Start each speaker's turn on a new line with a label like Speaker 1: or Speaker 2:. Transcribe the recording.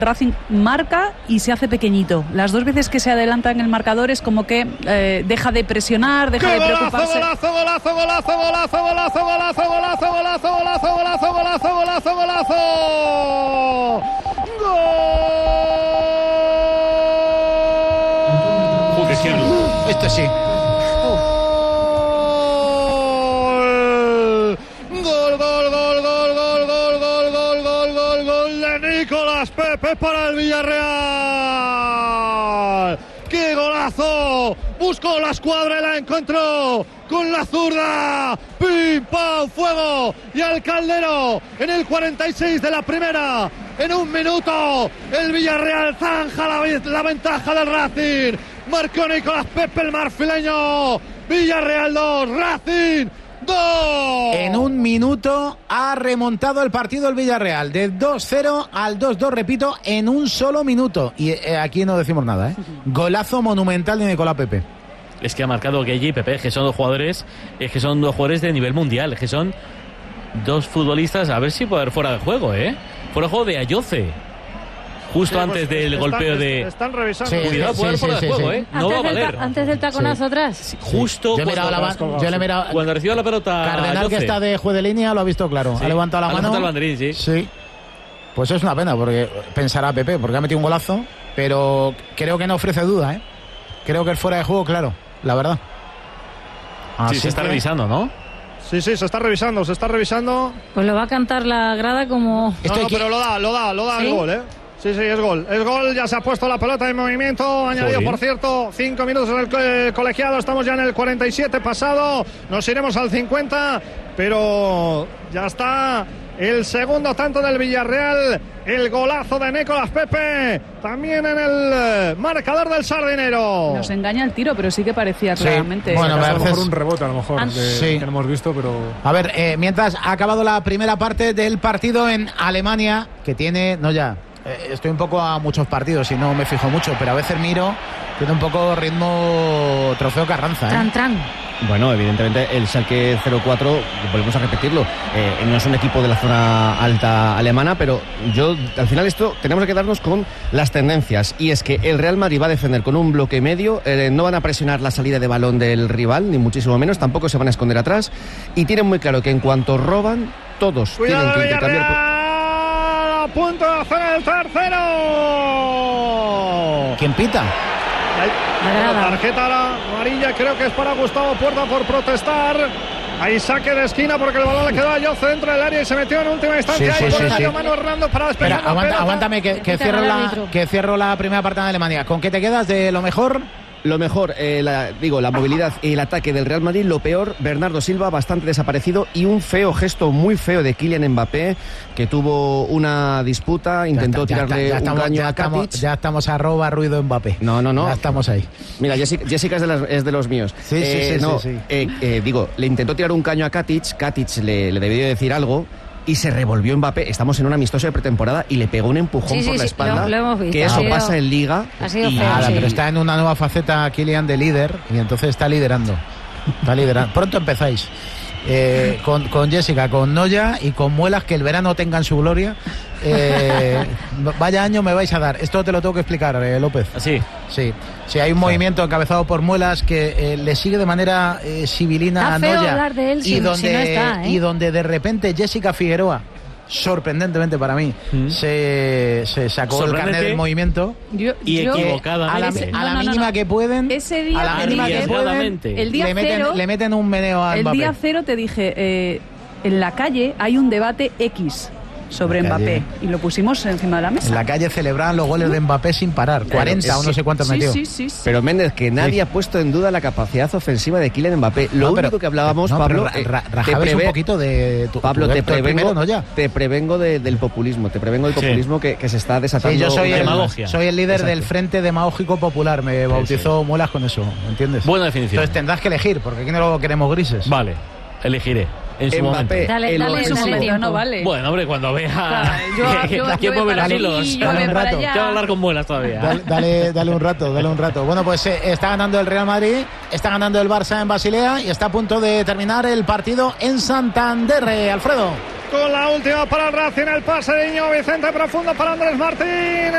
Speaker 1: Racing marca y se hace pequeñito. Las dos veces que se adelanta en el marcador es como que deja de presionar, deja de preocuparse.
Speaker 2: Golazo, golazo, golazo, golazo, golazo, golazo, golazo, golazo, golazo, golazo, golazo, golazo, golazo. ¡Gol!
Speaker 3: Esto sí.
Speaker 2: Nicolás Pepe para el Villarreal. ¡Qué golazo! Buscó la escuadra y la encontró con la zurda. ¡Pim, pam, fuego! Y al Caldero en el 46 de la primera. En un minuto el Villarreal zanja la ventaja del Racing. Marcó Nicolás Pepe, el marfileño. Villarreal 2, Racing 2.
Speaker 3: En un minuto ha remontado el partido el Villarreal de 2-0 al 2-2, repito, en un solo minuto. Y aquí no decimos nada, ¿eh? Golazo monumental de Nicolás Pepe.
Speaker 4: Es que ha marcado Gueye y Pepe, que son dos jugadores, de nivel mundial, que son dos futbolistas, a ver si puede haber fuera de juego, fuera de juego de Ayoce. Justo antes del golpeo de...
Speaker 2: Están revisando.
Speaker 4: Cuidado, puede haber fuera de juego, No va a valer.
Speaker 5: Antes del taconazo atrás.
Speaker 4: Sí, justo
Speaker 3: yo le he mirado
Speaker 4: cuando recibió la pelota
Speaker 3: Cardenal, que está de juez de línea, lo ha visto claro.
Speaker 4: Sí.
Speaker 3: Ha levantado la mano.
Speaker 4: El banderín,
Speaker 3: sí. Pues es una pena, porque pensará Pepe, porque ha metido un golazo, pero creo que no ofrece duda, Creo que el fuera de juego, claro, la verdad.
Speaker 4: Así se está revisando, ¿no?
Speaker 2: Sí, se está revisando.
Speaker 5: Pues lo va a cantar la grada como...
Speaker 2: Pero lo da
Speaker 5: ¿Sí?
Speaker 2: el gol, Sí, es gol. Es gol, ya se ha puesto la pelota en movimiento. Añadido, por cierto, 5 minutos en el colegiado. Estamos ya en el 47 pasado. Nos iremos al 50, pero ya está el segundo tanto del Villarreal. El golazo de Nicolás Pepe. También en el marcador del Sardinero.
Speaker 1: Nos engaña el tiro, pero sí que parecía claramente.
Speaker 6: Bueno, a lo mejor un rebote, que no hemos visto, pero...
Speaker 3: A ver, mientras ha acabado la primera parte del partido en Alemania, que tiene... estoy un poco a muchos partidos y no me fijo mucho, pero a veces miro, tiene un poco ritmo Trofeo Carranza.
Speaker 5: Tran.
Speaker 7: Bueno, evidentemente el Schalke 04, volvemos a repetirlo, no es un equipo de la zona alta alemana, pero al final esto tenemos que quedarnos con las tendencias, y es que el Real Madrid va a defender con un bloque medio, no van a presionar la salida de balón del rival, ni muchísimo menos, tampoco se van a esconder atrás, y tienen muy claro que en cuanto roban, todos tienen que intercambiar...
Speaker 2: A punto de hacer el tercero.
Speaker 3: ¿Quién pita?
Speaker 2: La tarjeta amarilla, creo que es para Gustavo Puerta por protestar. Hay saque de esquina porque el balón le quedó a Ayoce dentro del área y se metió en última instancia.
Speaker 3: Sí.
Speaker 2: Manu Hernando para despejar.
Speaker 3: Aguántame que cierro la primera parte de Alemania. ¿Con qué te quedas de lo mejor?
Speaker 7: Lo mejor, la movilidad y el ataque del Real Madrid. Lo peor, Bernardo Silva bastante desaparecido, y un gesto muy feo de Kylian Mbappé, que tuvo una disputa, intentó tirarle un caño a Katic.
Speaker 3: Ya estamos a ruido Mbappé.
Speaker 7: No.
Speaker 3: Ya estamos ahí.
Speaker 7: Mira, Jessica es de los míos.
Speaker 3: Sí.
Speaker 7: Le intentó tirar un caño a Katic. Katic le debió decir algo y se revolvió Mbappé. Estamos en un amistoso de pretemporada y le pegó un empujón por la espalda.
Speaker 5: Lo hemos visto.
Speaker 7: Que eso pasa en Liga.
Speaker 5: Ha sido feo,
Speaker 3: pero está en una nueva faceta Kylian de líder, y entonces está liderando. Pronto empezáis. Con Jessica, con Noya y con Muelas, que el verano tengan su gloria. Vaya año me vais a dar. Esto te lo tengo que explicar, López.
Speaker 4: ¿Así?
Speaker 3: Sí, hay un movimiento encabezado por Muelas que le sigue de manera sibilina a Noya.
Speaker 5: Hablar de él
Speaker 3: y donde de repente Jessica Figueroa, sorprendentemente para mí, se sacó el carnet del movimiento.
Speaker 4: Equivocadamente.
Speaker 3: A la mínima que pueden.
Speaker 1: Ese día,
Speaker 3: a la mínima que pueden,
Speaker 1: el día
Speaker 3: le meten un meneo a Mbappé.
Speaker 1: El día 0 te dije, en la calle hay un debate X sobre Mbappé, y lo pusimos encima de la mesa.
Speaker 3: En la calle celebraban los goles de Mbappé sin parar, 40 o no sé cuántos metió.
Speaker 1: Sí.
Speaker 7: Pero Méndez, que nadie ha puesto en duda la capacidad ofensiva de Kylian Mbappé. Lo único que hablábamos, Pablo,
Speaker 3: rajabes un poquito de tu
Speaker 7: Pablo, te prevengo
Speaker 3: del
Speaker 7: populismo, que se está desatando.
Speaker 3: Sí, yo soy el líder del Frente Demagógico Popular, me bautizó Muelas con eso, ¿entiendes?
Speaker 4: Buena definición.
Speaker 3: Entonces tendrás que elegir, porque aquí no lo queremos grises.
Speaker 4: Vale, elegiré. En su momento.
Speaker 5: Dale
Speaker 1: momento, no vale.
Speaker 4: Bueno, hombre, cuando vea quién mueve los hilos.
Speaker 3: Dale un rato.
Speaker 4: Quiero hablar con Muelas todavía.
Speaker 3: Dale un rato. Bueno, pues está ganando el Real Madrid, está ganando el Barça en Basilea y está a punto de terminar el partido en Santander, Alfredo.
Speaker 2: Con la última para el Racing, el pase de Íñigo Vicente profundo para Andrés Martín.